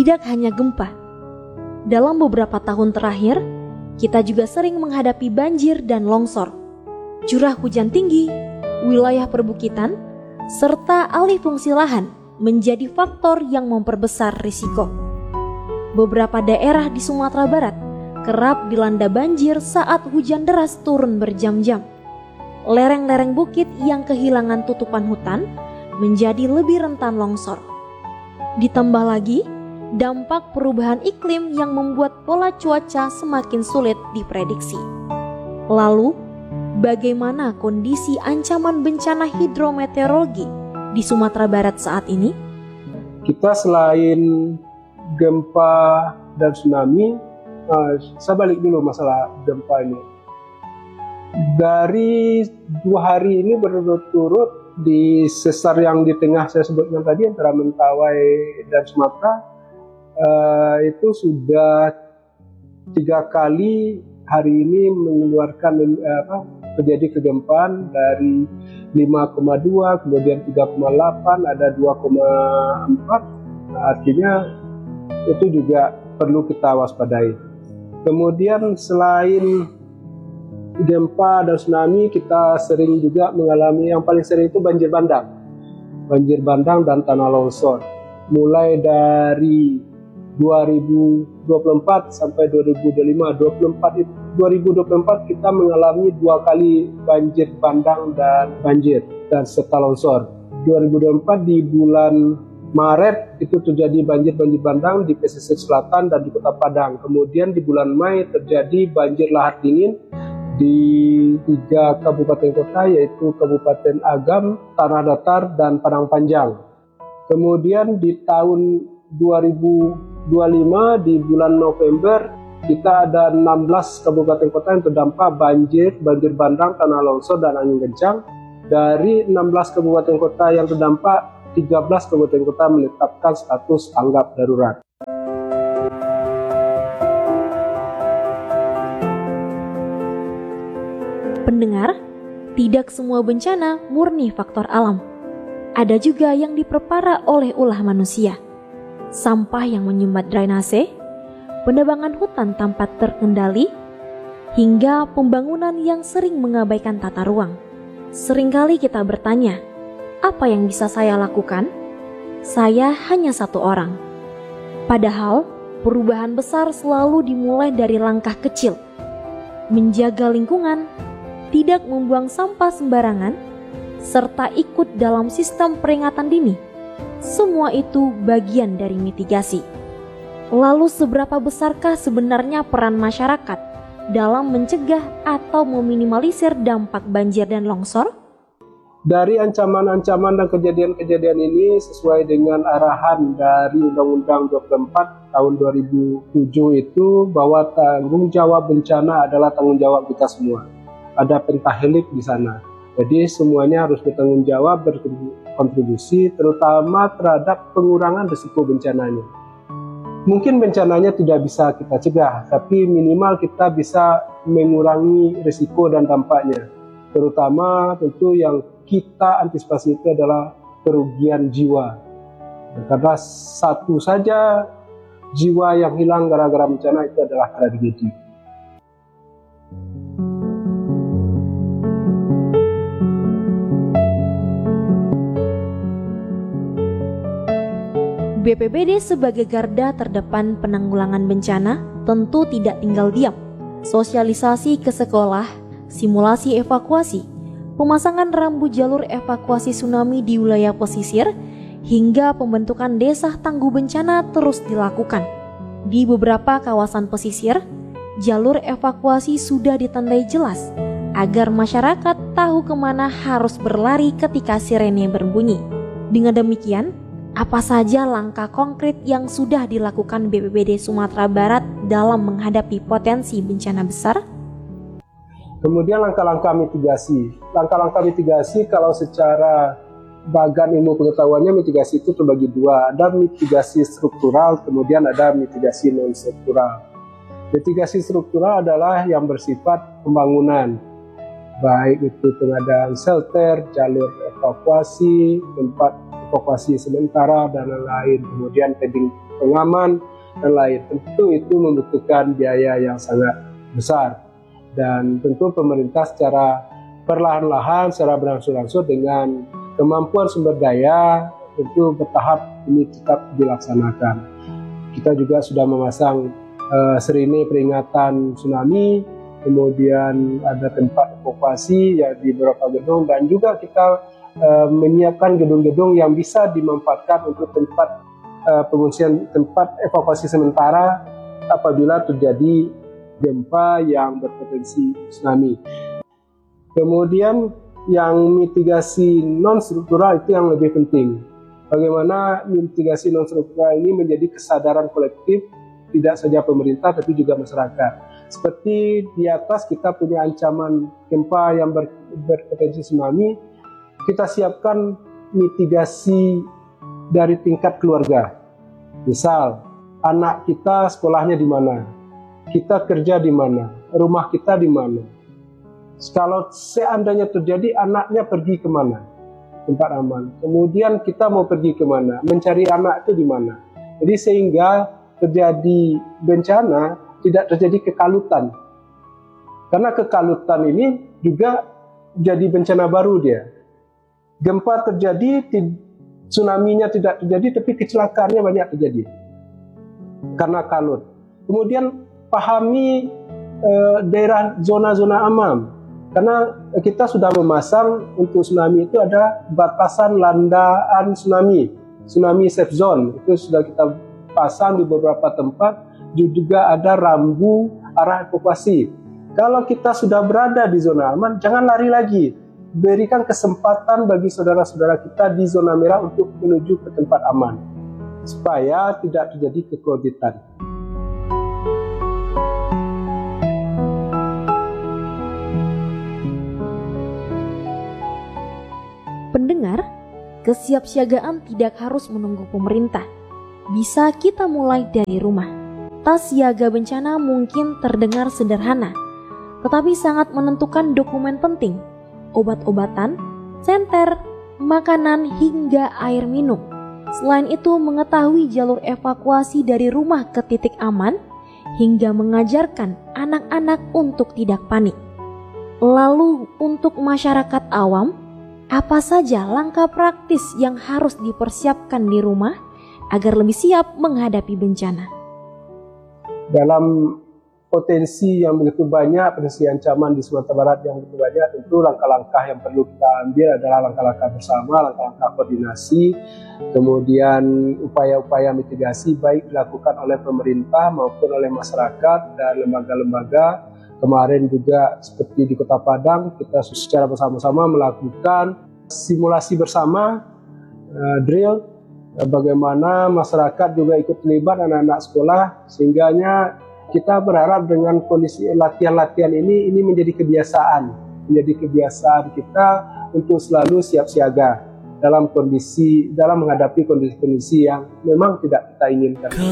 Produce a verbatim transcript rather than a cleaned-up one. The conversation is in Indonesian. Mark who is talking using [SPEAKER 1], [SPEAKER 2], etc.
[SPEAKER 1] tidak hanya gempa. Dalam beberapa tahun terakhir, kita juga sering menghadapi banjir dan longsor, curah hujan tinggi, wilayah perbukitan, serta alih fungsi lahan menjadi faktor yang memperbesar risiko. Beberapa daerah di Sumatera Barat kerap dilanda banjir saat hujan deras turun berjam-jam. Lereng-lereng bukit yang kehilangan tutupan hutan menjadi lebih rentan longsor. Ditambah lagi, dampak perubahan iklim yang membuat pola cuaca semakin sulit diprediksi. Lalu, bagaimana kondisi ancaman bencana hidrometeorologi di Sumatera Barat saat ini?
[SPEAKER 2] Kita selain gempa dan tsunami, uh, saya balik dulu masalah gempa ini. Dari dua hari ini berturut-turut di sesar yang di tengah saya sebutkan tadi antara Mentawai dan Sumatera, uh, itu sudah tiga kali hari ini mengeluarkan uh, apa, terjadi kegempaan dari lima koma dua, kemudian tiga koma delapan, ada dua koma empat. Nah, artinya itu juga perlu kita waspadai. Kemudian selain gempa dan tsunami, kita sering juga mengalami, yang paling sering itu banjir bandang. Banjir bandang dan tanah longsor. Mulai dari dua ribu dua puluh empat sampai dua ribu dua puluh lima, dua puluh empat itu, dua ribu dua puluh empat kita mengalami dua kali banjir bandang dan banjir dan serta longsor. dua ribu dua puluh empat di bulan Maret itu terjadi banjir-banjir bandang di pesisir selatan dan di Kota Padang. Kemudian di bulan Mei terjadi banjir lahar dingin di tiga kabupaten kota, yaitu Kabupaten Agam, Tanah Datar, dan Padang Panjang. Kemudian di tahun dua ribu dua puluh lima di bulan November kita ada enam belas kabupaten kota yang terdampak banjir, banjir bandang, tanah longsor, dan angin kencang. Dari enam belas kabupaten kota yang terdampak, tiga belas kabupaten kota menetapkan status tanggap darurat.
[SPEAKER 1] Pendengar, tidak semua bencana murni faktor alam. Ada juga yang diperparah oleh ulah manusia. Sampah yang menyumbat drainase, penebangan hutan tanpa terkendali, hingga pembangunan yang sering mengabaikan tata ruang. Seringkali kita bertanya, apa yang bisa saya lakukan? Saya hanya satu orang. Padahal, perubahan besar selalu dimulai dari langkah kecil. Menjaga lingkungan, tidak membuang sampah sembarangan, serta ikut dalam sistem peringatan dini. Semua itu bagian dari mitigasi. Lalu seberapa besarkah sebenarnya peran masyarakat dalam mencegah atau meminimalisir dampak banjir dan longsor?
[SPEAKER 2] Dari ancaman-ancaman dan kejadian-kejadian ini sesuai dengan arahan dari Undang-Undang dua puluh empat tahun dua ribu tujuh itu, bahwa tanggung jawab bencana adalah tanggung jawab kita semua. Ada pentahelik di sana. Jadi semuanya harus bertanggung jawab, berkontribusi terutama terhadap pengurangan risiko bencananya. Mungkin bencananya tidak bisa kita cegah, tapi minimal kita bisa mengurangi risiko dan dampaknya. Terutama tentu yang kita antisipasi itu adalah kerugian jiwa. Karena satu saja jiwa yang hilang gara-gara bencana itu adalah tragedi.
[SPEAKER 1] B P B D sebagai garda terdepan penanggulangan bencana tentu tidak tinggal diam. Sosialisasi ke sekolah, simulasi evakuasi, pemasangan rambu jalur evakuasi tsunami di wilayah pesisir, hingga pembentukan desa tangguh bencana terus dilakukan. Di beberapa kawasan pesisir, jalur evakuasi sudah ditandai jelas agar masyarakat tahu kemana harus berlari ketika sirene berbunyi. Dengan demikian, apa saja langkah konkret yang sudah dilakukan B P B D Sumatera Barat dalam menghadapi potensi bencana besar?
[SPEAKER 2] Kemudian langkah-langkah mitigasi. Langkah-langkah mitigasi kalau secara bagan ilmu pengetahuannya, mitigasi itu terbagi dua. Ada mitigasi struktural, kemudian ada mitigasi non-struktural. Mitigasi struktural adalah yang bersifat pembangunan, baik itu pengadaan shelter, jalur evakuasi, tempat evakuasi sementara dan lain-lain, kemudian tebing pengaman dan lain. Tentu itu membutuhkan biaya yang sangat besar, dan tentu pemerintah secara perlahan-lahan, secara berangsur-angsur dengan kemampuan sumber daya tentu bertahap ini tetap dilaksanakan. Kita juga sudah memasang uh, serine peringatan tsunami, kemudian ada tempat evakuasi ya di beberapa gedung, dan juga kita uh, menyiapkan gedung-gedung yang bisa dimanfaatkan untuk tempat uh, pengungsian, tempat evakuasi sementara apabila terjadi gempa yang berpotensi tsunami. Kemudian yang mitigasi non-struktural itu yang lebih penting. Bagaimana mitigasi non-struktural ini menjadi kesadaran kolektif, tidak saja pemerintah tapi juga masyarakat. Seperti di atas kita punya ancaman gempa yang ber, berpotensi tsunami, kita siapkan mitigasi dari tingkat keluarga. Misal, anak kita sekolahnya di mana, kita kerja di mana, rumah kita di mana. Kalau seandainya terjadi, anaknya pergi kemana, tempat aman. Kemudian kita mau pergi kemana, mencari anak itu di mana. Jadi sehingga terjadi bencana, tidak terjadi kekalutan. Karena kekalutan ini juga jadi bencana baru dia. Gempa terjadi, tsunami-nya tidak terjadi, tapi kecelakaannya banyak terjadi. Karena kalut. Kemudian pahami eh, daerah zona-zona aman. Karena kita sudah memasang untuk tsunami itu ada batasan landaan tsunami, tsunami safe zone, itu sudah kita pasang di beberapa tempat, juga ada rambu arah evakuasi. Kalau kita sudah berada di zona aman, jangan lari lagi, berikan kesempatan bagi saudara-saudara kita di zona merah untuk menuju ke tempat aman, supaya tidak terjadi kekreditan.
[SPEAKER 1] Pendengar, kesiapsiagaan tidak harus menunggu pemerintah. Bisa kita mulai dari rumah. Tas siaga bencana mungkin terdengar sederhana, tetapi sangat menentukan dokumen penting, obat-obatan, senter, makanan, hingga air minum. Selain itu, mengetahui jalur evakuasi dari rumah ke titik aman, hingga mengajarkan anak-anak untuk tidak panik. Lalu, untuk masyarakat awam, apa saja langkah praktis yang harus dipersiapkan di rumah agar lebih siap menghadapi bencana?
[SPEAKER 2] Dalam potensi yang begitu banyak, potensi ancaman di Sumatera Barat yang begitu banyak, tentu langkah-langkah yang perlu kita ambil adalah langkah-langkah bersama, langkah-langkah koordinasi, kemudian upaya-upaya mitigasi baik dilakukan oleh pemerintah maupun oleh masyarakat dan lembaga-lembaga. Kemarin juga seperti di Kota Padang, kita secara bersama-sama melakukan simulasi bersama, uh, drill, uh, bagaimana masyarakat juga ikut terlibat, anak-anak sekolah, sehingganya kita berharap dengan kondisi latihan-latihan ini, ini menjadi kebiasaan, menjadi kebiasaan kita untuk selalu siap siaga dalam kondisi, dalam menghadapi kondisi-kondisi yang memang tidak kita inginkan.